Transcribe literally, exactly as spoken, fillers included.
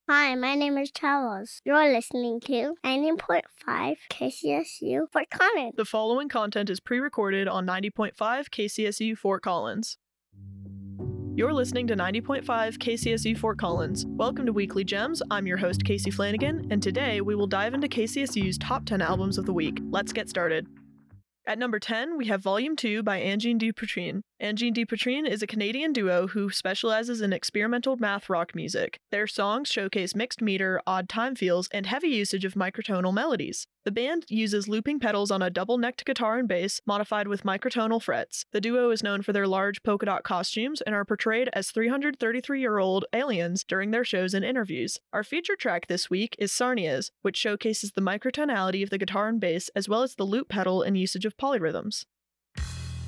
Hi, my name is Charles. You're listening to ninety point five K C S U Fort Collins. The following content is pre-recorded on ninety point five K C S U Fort Collins. You're listening to ninety point five K C S U Fort Collins. Welcome to Weekly Gems. I'm your host, Casey Flanagan, and today we will dive into K C S U's top ten albums of the week. Let's get started. At number ten, we have Volume two by Angine de Poitrine. Angine de Poitrine is a Canadian duo who specializes in experimental math rock music. Their songs showcase mixed meter, odd time feels, and heavy usage of microtonal melodies. The band uses looping pedals on a double-necked guitar and bass, modified with microtonal frets. The duo is known for their large polka dot costumes and are portrayed as three hundred thirty-three-year-old aliens during their shows and interviews. Our featured track this week is Sarnias, which showcases the microtonality of the guitar and bass as well as the loop pedal and usage of polyrhythms.